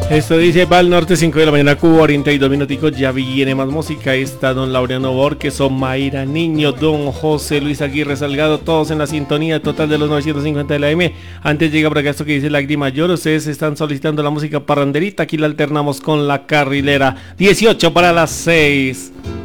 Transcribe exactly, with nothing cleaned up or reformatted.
Esto dice Val Norte, cinco de la mañana, cuarenta y dos minuticos. Ya viene más música. Está don Laureano Borges, Mayra Niño, don José Luis Aguirre Salgado, todos en la sintonía total de los novecientos cincuenta de la M. Antes llega por acá esto que dice Lágrima Mayor. Ustedes están solicitando la música parranderita. Aquí la alternamos con la carrilera. dieciocho para las seis.